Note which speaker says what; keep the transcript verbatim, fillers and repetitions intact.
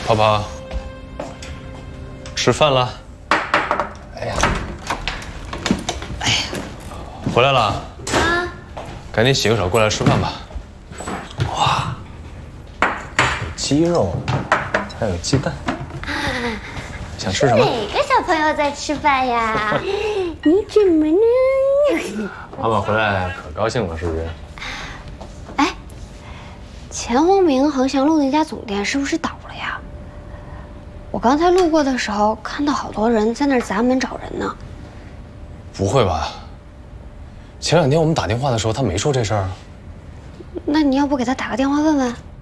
Speaker 1: 泡泡，吃饭了。
Speaker 2: 哎呀，
Speaker 1: 哎呀，回来了啊！赶紧洗个手，过来吃饭吧。哇，有鸡肉，还有鸡蛋。想吃什么？
Speaker 3: 哪个小朋友在吃饭呀？你怎么呢？
Speaker 1: 妈妈回来可高兴了，是不是？
Speaker 3: 哎，钱洪明恒祥路那家总店是不是倒了呀？我刚才路过的时候，看到好多人在那儿砸门找人呢。
Speaker 1: 不会吧？前两天我们打电话的时候，他没说这事儿。
Speaker 3: 那你要不给他打个电话问问？